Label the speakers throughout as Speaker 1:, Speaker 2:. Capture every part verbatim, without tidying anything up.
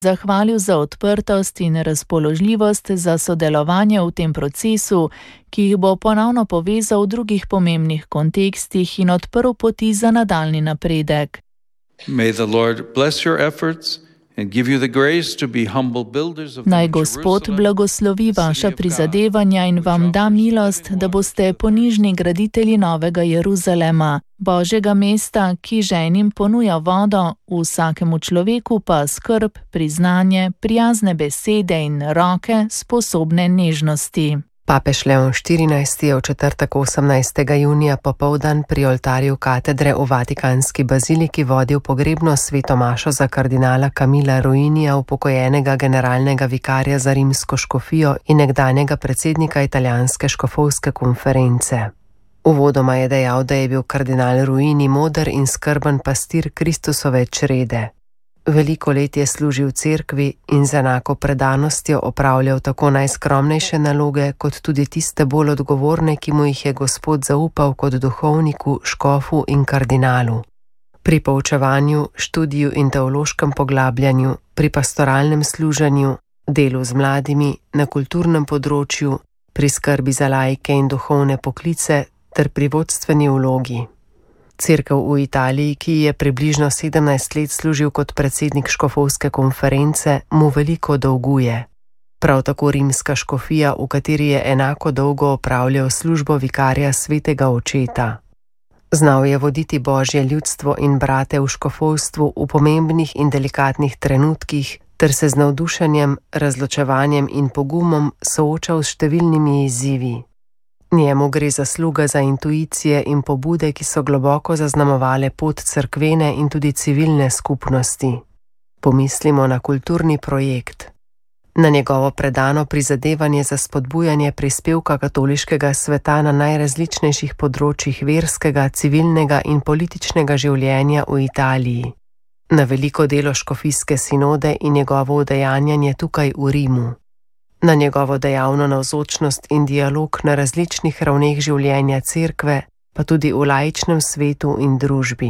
Speaker 1: zahvalil za odprtost in razpoložljivost za sodelovanje v tem procesu, ki jih bo ponovno povezal v drugih pomembnih kontekstih in odprl poti za nadaljnji napredek.
Speaker 2: May the Lord bless your efforts and give you the grace to be humble builders of the
Speaker 1: Naj Gospod blagoslovi vaša prizadevanja in vam da milost, da boste ponižni graditelji novega Jeruzalema, Božjega mesta, ki ženim ponuja vodo, vsakemu človeku pa skrb, priznanje, prijazne besede in roke, sposobne nežnosti.
Speaker 3: Papež Leon štirinajsti je v četrtek osemnajstega junija popoldan pri oltarju katedre v Vatikanski baziliki vodil pogrebno sveto mašo za kardinala Camilla Ruinija, upokojenega generalnega vikarja za rimsko škofijo in nekdanjega predsednika italijanske škofovske konference. Uvodoma je dejal, da je bil kardinal Ruini moder in skrben pastir Kristusove črede. Veliko let je služil cerkvi in z enako predanostjo opravljal tako najskromnejše naloge, kot tudi tiste bolj odgovorne, ki mu jih je Gospod zaupal kot duhovniku, škofu in kardinalu. Pri poučevanju, študiju in teološkem poglabljanju, pri pastoralnem služenju, delu z mladimi, na kulturnem področju, pri skrbi za laike in duhovne poklice ter pri vodstveni vlogi. Cerkev v Italiji, ki je približno sedemnajst let služil kot predsednik škofovske konference, mu veliko dolguje. Prav tako rimska škofija, v kateri je enako dolgo opravljal službo vikarja svetega očeta. Znal je voditi Božje ljudstvo in brate v škofovstvu v pomembnih in delikatnih trenutkih ter se z navdušenjem, razločevanjem in pogumom soočal s številnimi izzivi. Njemu gre zasluga za intuicije in pobude, ki so globoko zaznamovale pot cerkvene in tudi civilne skupnosti. Pomislimo na kulturni projekt. Na njegovo predano prizadevanje za spodbujanje prispevka katoliškega sveta na najrazličnejših področjih verskega, civilnega in političnega življenja v Italiji. Na veliko delo škofijske sinode in njegovo udejanjanje tukaj v Rimu. Na njegovo dejavno navzočnost in dialog na različnih ravneh življenja cerkve, pa tudi v laičnem svetu in družbi.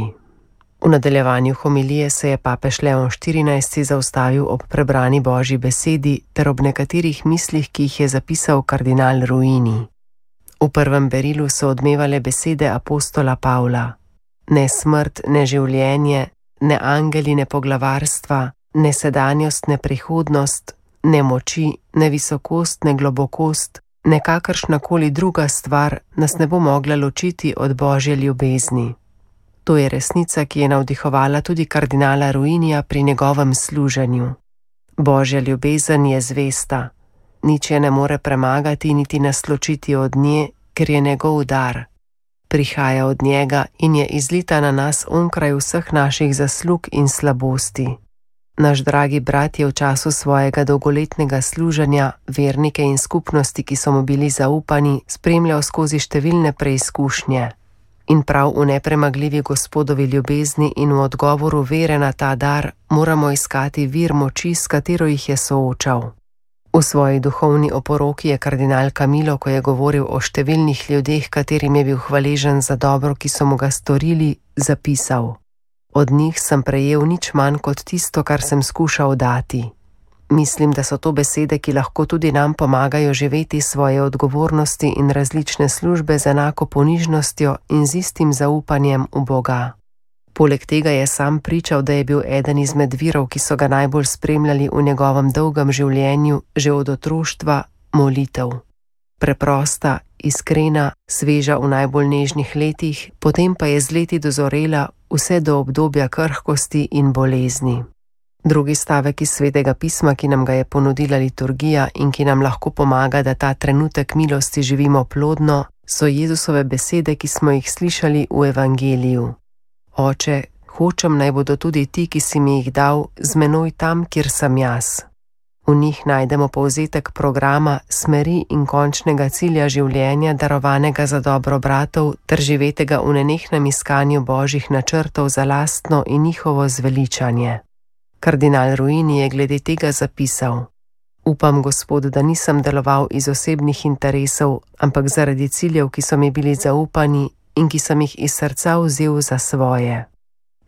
Speaker 3: V nadaljevanju homilije se je papež Leon štirinajsti zaustavil ob prebrani Božji besedi ter ob nekaterih mislih, ki jih je zapisal kardinal Ruini. V prvem berilu so odmevale besede apostola Pavla: ne smrt, ne življenje, ne angeli, ne poglavarstva, ne sedanjost, ne prihodnost, ne moči, ne visokost, ne globokost, ne kakršnakoli druga stvar nas ne bo mogla ločiti od Božje ljubezni. To je resnica, ki je navdihovala tudi kardinala Ruinija pri njegovem služenju. Božja ljubezen je zvesta, nič je ne more premagati niti nas ločiti od nje, ker je njegov dar. Prihaja od njega in je izlita na nas onkraj vseh naših zaslug in slabosti. Naš dragi brat je v času svojega dolgoletnega služenja vernike in skupnosti, ki so mu bili zaupani, spremljal skozi številne preizkušnje. In prav v nepremagljivi Gospodovi ljubezni in v odgovoru vere na ta dar moramo iskati vir moči, s katero jih je soočal. V svoji duhovni oporoki je kardinal Camillo, ko je govoril o številnih ljudeh, katerim je bil hvaležen za dobro, ki so mu ga storili, zapisal: od njih sem prejel nič manj kot tisto, kar sem skušal dati. Mislim, da so to besede, ki lahko tudi nam pomagajo živeti svoje odgovornosti in različne službe z enako ponižnostjo in z istim zaupanjem v Boga. Poleg tega je sam pričal, da je bil eden izmed virov, ki so ga najbolj spremljali v njegovem dolgem življenju, že od otroštva, molitev. Preprosta, iskrena, sveža v najbolj nežnih letih, potem pa je z leti dozorela vse do obdobja krhkosti in bolezni. Drugi stavek iz Svetega pisma, ki nam ga je ponudila liturgija in ki nam lahko pomaga, da ta trenutek milosti živimo plodno, so Jezusove besede, ki smo jih slišali v Evangeliju. Oče, hočem, naj bodo tudi ti, ki si mi jih dal, z menoj tam, kjer sem jaz. V njih najdemo povzetek programa, smeri in končnega cilja življenja, darovanega za dobro bratov, ter živetega v nenehnem iskanju Božjih načrtov za lastno in njihovo zveličanje. Kardinal Ruini je glede tega zapisal: upam, Gospod, da nisem deloval iz osebnih interesov, ampak zaradi ciljev, ki so mi bili zaupani in ki sem jih iz srca vzel za svoje.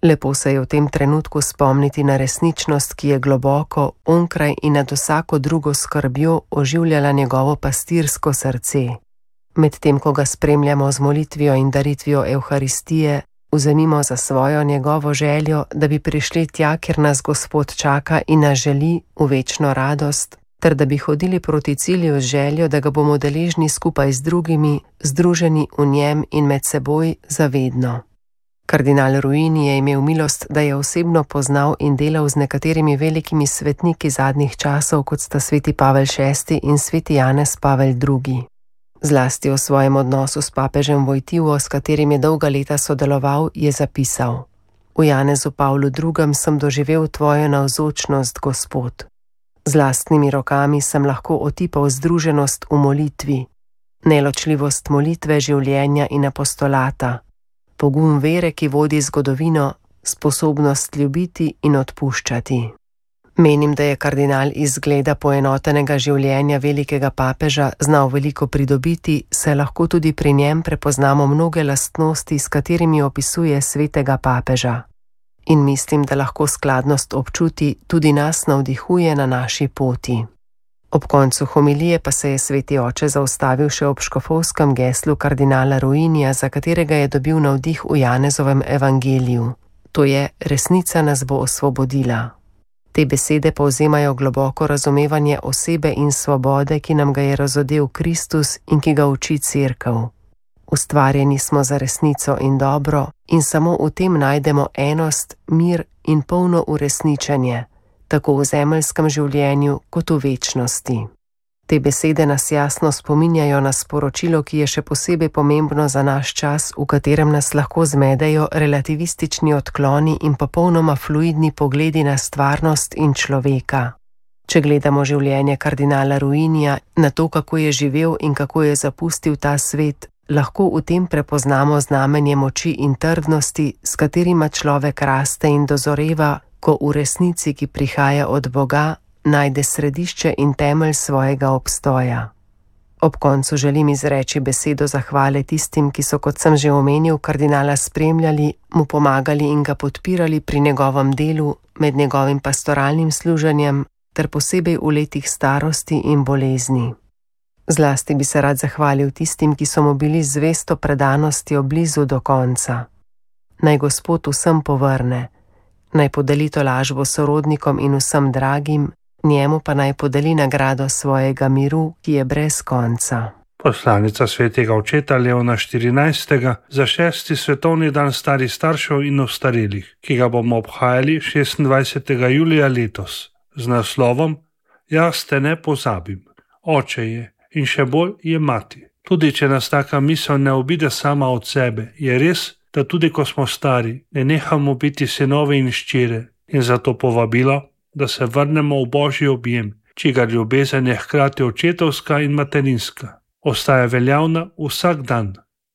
Speaker 3: Lepo se je v tem trenutku spomniti na resničnost, ki je globoko, onkraj in nad vsako drugo skrbjo oživljala njegovo pastirsko srce. Medtem ko ga spremljamo z molitvijo in daritvijo Evharistije, vzemimo za svojo njegovo željo, da bi prišli tja, kjer nas Gospod čaka in nas želi v večno radost, ter da bi hodili proti cilju z željo, da ga bomo deležni skupaj z drugimi, združeni v njem in med seboj zavedno. Kardinal Ruini je imel milost, da je osebno poznal in delal z nekaterimi velikimi svetniki zadnjih časov, kot sta sveti Pavel šesti in sveti Janez Pavel drugi. Zlasti o svojem odnosu s papežem Vojtivo, s katerim je dolga leta sodeloval, je zapisal: V Janezu Pavlu drugem sem doživel tvojo navzočnost, Gospod. Z lastnimi rokami sem lahko otipal združenost v molitvi, neločljivost molitve, življenja in apostolata, pogum vere, ki vodi zgodovino, sposobnost ljubiti in odpuščati. Menim, da je kardinal iz zgleda poenotenega življenja velikega papeža znal veliko pridobiti, saj lahko tudi pri njem prepoznamo mnoge lastnosti, s katerimi opisuje svetega papeža. In mislim, da lahko skladnost občuti tudi nas navdihuje na naši poti. Ob koncu homilije pa se je sveti oče zaustavil še ob škofovskem geslu kardinala Ruinija, za katerega je dobil navdih v Janezovem evangeliju. To je: resnica nas bo osvobodila. Te besede povzemajo globoko razumevanje osebe in svobode, ki nam ga je razodel Kristus in ki ga uči Cerkev. Ustvarjeni smo za resnico in dobro in samo v tem najdemo enost, mir in polno uresničenje, tako v zemeljskem življenju kot v večnosti. Te besede nas jasno spominjajo na sporočilo, ki je še posebej pomembno za naš čas, v katerem nas lahko zmedejo relativistični odkloni in popolnoma fluidni pogledi na stvarnost in človeka. Če gledamo življenje kardinala Ruinija, na to, kako je živel in kako je zapustil ta svet, lahko v tem prepoznamo znamenje moči in trdnosti, s katerima človek raste in dozoreva, ko v resnici, ki prihaja od Boga, najde središče in temelj svojega obstoja. Ob koncu želim izreči besedo zahvale tistim, ki so, kot sem že omenil, kardinala spremljali, mu pomagali in ga podpirali pri njegovem delu, med njegovim pastoralnim služenjem, ter posebej v letih starosti in bolezni. Zlasti bi se rad zahvalil tistim, ki so mu bili z zvesto predanostjo blizu do konca. Naj Gospod vsem povrne, naj podeli tolažbo sorodnikom in vsem dragim, njemu pa naj podeli nagrado svojega miru, ki je brez konca.
Speaker 4: Poslanica svetega očeta Leona štirinajstega za šesti svetovni dan starih staršev in ostarelih, ki ga bomo obhajali šestindvajsetega julija letos, z naslovom Jaz te ne pozabim. Oče je in še bolj je mati. Tudi če nas taka misel ne obide sama od sebe, je res, da tudi ko smo stari, ne nehamo biti sinovi in ščire, in zato povabilo, da se vrnemo v Božji objem, čigar ljubezen je hkrati očetovska in materinska, ostaja veljavna vsak dan.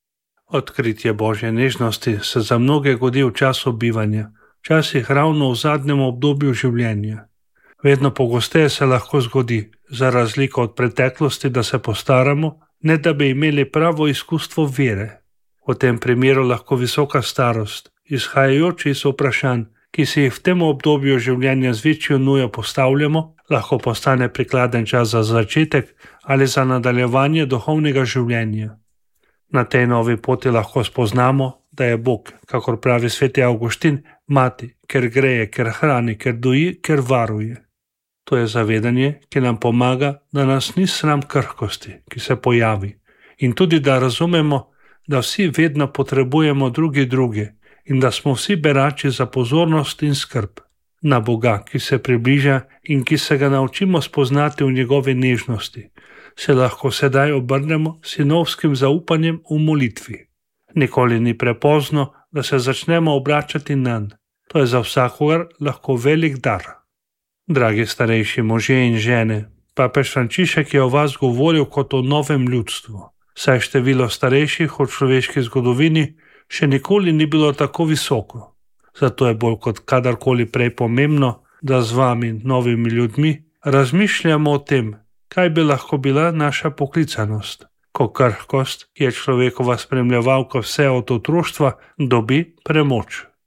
Speaker 4: Odkritje Božje nežnosti se za mnoge godi v času bivanja, včasih ravno v zadnjem obdobju življenja. Vedno pogosteje se lahko zgodi, za razliko od preteklosti, da se postaramo, ne da bi imeli pravo izkustvo vere. V tem primeru lahko visoka starost, izhajajoč iz vprašanj, ki si jih v tem obdobju življenja z večjo nujo postavljamo, lahko postane prikladen čas za začetek ali za nadaljevanje duhovnega življenja. Na tej novi poti lahko spoznamo, da je Bog, kakor pravi sveti Avguštin, mati, ker greje, ker hrani, ker doji, ker varuje. To je zavedanje, ki nam pomaga, da nas ni sram krhkosti, ki se pojavi, in tudi da razumemo, da vsi vedno potrebujemo drugi druge in da smo vsi berači za pozornost in skrb. Na Boga, ki se približa in ki se ga naučimo spoznati v njegovi nežnosti, se lahko sedaj obrnemo s sinovskim zaupanjem v molitvi. Nikoli ni prepozno, da se začnemo obračati nanj. To je za vsakogar lahko velik dar. Dragi starejši možje in žene, papež Frančišek je o vas govoril kot o novem ljudstvu, saj število starejših v človeški zgodovini še nikoli ni bilo tako visoko. Zato je bolj kot kadarkoli prej pomembno, da z vami, novimi ljudmi, razmišljamo o tem, kaj bi lahko bila naša poklicanost, ko krhkost, ki je človekova spremljevalka vse od otroštva, dobi premoč.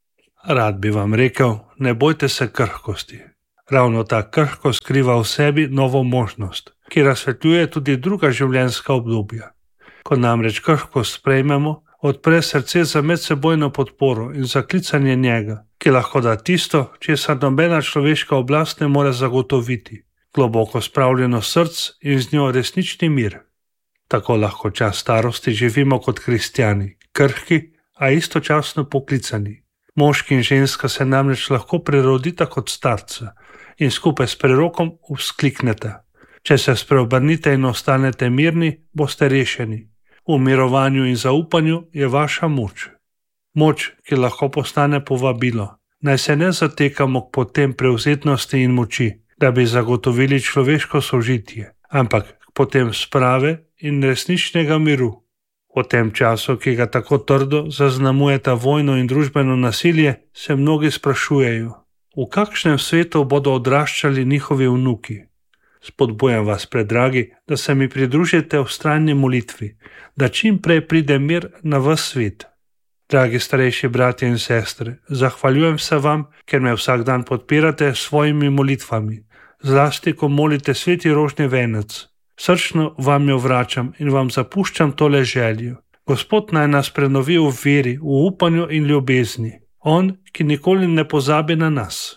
Speaker 4: Rad bi vam rekel, ne bojte se krhkosti. Ravno ta krhkost skriva v sebi novo možnost, ki razsvetljuje tudi druga življenjska obdobja. Ko namreč krhkost sprejmemo, odpre srce za medsebojno podporo in za klicanje njega, ki lahko da tisto, česar nobena človeška oblast ne more zagotoviti, globoko spravljeno src in z njo resnični mir. Tako lahko čas starosti živimo kot kristjani, krhki, a istočasno poklicani. Moški in ženska se namreč lahko prerodita kot starca in skupaj s prerokom vzkliknete: če se spreobrnite in ostanete mirni, boste rešeni. V mirovanju in zaupanju je vaša moč. Moč, ki lahko postane povabilo. Naj se ne zatekamo k potem prevzetnosti in moči, da bi zagotovili človeško sožitje, ampak k potem sprave in resničnega miru. V tem času, ki ga tako trdo zaznamujeta vojno in družbeno nasilje, se mnogi sprašujejo, v kakšnem svetu bodo odraščali njihovi vnuki. Spodbujam vas, predragi, da se mi pridružite v vztrajni molitvi, da čim prej pride mir na ves svet. Dragi starejši bratje in sestre, zahvaljujem se vam, ker me vsak dan podpirate s svojimi molitvami, zlasti ko molite sveti rožni venec. Srčno vam jo vračam in vam zapuščam tole željo. Gospod naj nas prenovi v veri, v upanju in ljubezni. On, ki nikoli ne pozabi na nas.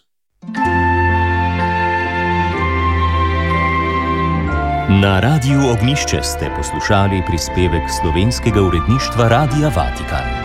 Speaker 5: Na Radiu Ognjišče ste poslušali prispevek slovenskega uredništva Radia Vatikan.